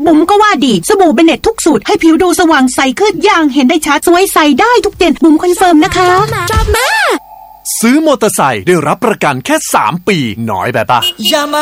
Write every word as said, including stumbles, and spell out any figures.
บุ๋มก็ว่าดีสบู่เบเน็ตทุกสูตรให้ผิวดูสว่างใสขึ้นอย่างเห็นได้ชัดสวยใสได้ทุกเดือนบุ๋มคอนเฟิร์มนะคะซื้อมอเตอร์ไซค์ได้รับประกันแค่สามปีน้อยไปปะ